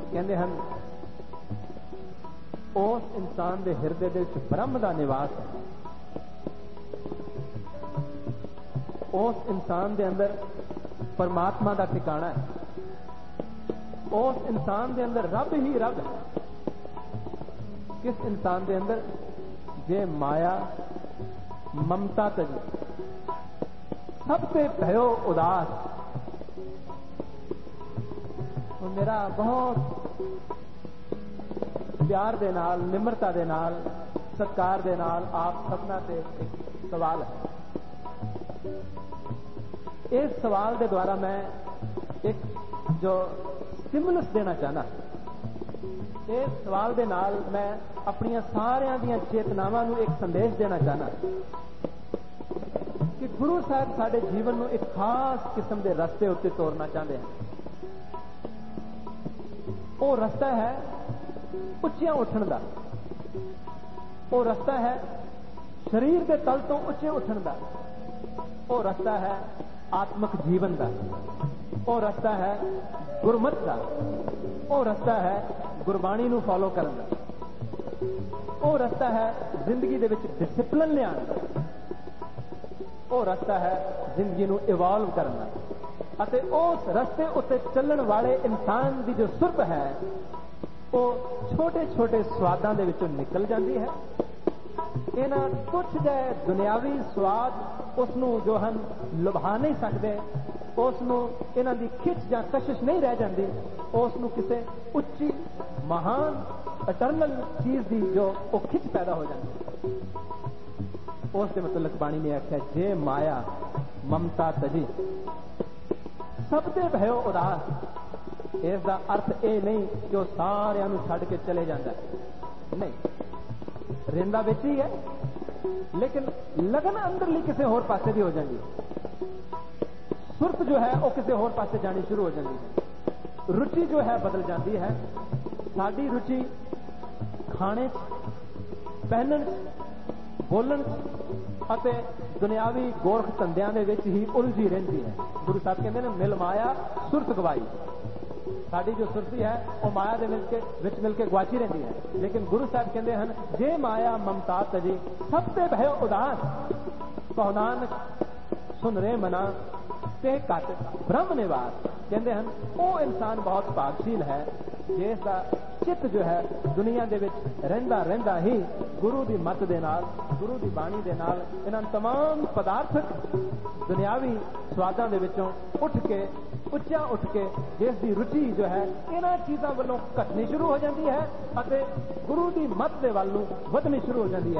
कहते हैं उस इंसान के हिरदे दे विच ब्रह्म का निवास है। उस इंसान के अंदर परमात्मा का ठिकाना है। उस इंसान के अंदर रब ही रब है। किस इंसान के अंदर जे माया ममता तजी सबसे भयो उदास। मेरा बहुत प्यार दे नाल, निम्रता दे नाल, सत्कार दे नाल आप सबना से एक सवाल है। इस सवाल के द्वारा मैं एक जो स्टिमुलस देना चाहना, इस सवाल के नाल मैं अपनी सारिया दी चेतनावां नूं एक संदेश देना चाहना कि गुरु साहब साडे जीवन नूं एक खास किस्म के रस्ते उत्ते तोरना चाहते हैं। वो रस्ता है उच्चियां उठण दा, वो रस्ता है शरीर के तल तो उच्चे उठण दा, वो रस्ता है आत्मक जीवन का, वो रस्ता है गुरमत का, वो रस्ता है गुरबाणी नूं फॉलो करन दा, वो रस्ता है जिंदगी दे विच डिसिप्लिन लियाण दा, वो रस्ता है जिंदगी नूं इवॉल्व करन दा। अते उस रस्ते उत्ते चलण वाले इंसान की जो सुरत है वो छोटे छोटे स्वादां दे विचों निकल जाती है। इन्हां कुछ जाए दुनियावी स्वाद उसनूं जो हम लुभा नहीं सकते, उसनूं इन्हां दी खिच जां कशिश नहीं रह जाती, उसनूं किसी उच्ची महान अटरनल चीज की जो वो खिच पैदा हो जाती। उसके मतलब बाणी ने आख्या जे माया ममता तजी सबसे भयो उदास। इसका अर्थ यह नहीं कि वह सारियां नूं छड्ड के चले जाता है, नहीं, रिंदा विच ही है, लेकिन लगन अंदरली किसी होर पासे की हो जाती है। सुरत जो है वह किसी होर पासे जानी शुरू हो जाती है। रुचि जो है बदल जाती है। साडी रुचि खाने पहनन बोलन अते दुनियावी गोरख धंधियां दे विच ही उलझी रहती है। गुरु साहब कहते हैं मिल माया सुरत गवाई। साडी जो सुरती है वह माया दे विच मिल के गवाची रहती है। लेकिन गुरु साहब कहते हैं जे माया ममता तजी सबसे भयो उदास। पौनानक सुन रे मना ते कट ब्रह्म निवास। कहते हैं वो इंसान बहुत भागशील है जिसका चित्त जो है दुनिया दे विच रहिंदा रहिंदा ही गुरु की मत दे नाल, गुरु की बाणी दे नाल इन्हां तमाम पदार्थक दुनियावी स्वादां दे विचों उठ के उच्चा उठ के जिसकी रुचि जो है इन्हां चीज़ां वालों घटनी शुरू हो जाती है, गुरु की मत दे वल नूं वधनी शुरू हो जाती है।